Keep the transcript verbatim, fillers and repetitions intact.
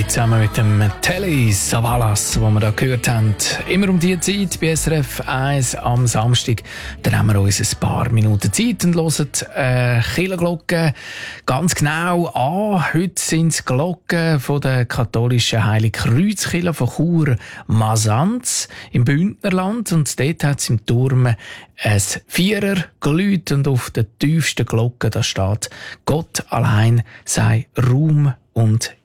zusammen mit dem Telly Savalas, den wir da gehört haben. Immer um diese Zeit bei S R F eins am Samstag. Dann haben wir uns ein paar Minuten Zeit und hören äh, Kirchenglocken ganz genau an. Heute sind es Glocken von der katholischen Heiligkreuzkirche von Chur-Masanz im Bündnerland. Und dort hat es im Turm ein Vierer geläutet und auf der tiefsten Glocke da steht: Gott allein sei Ruhm und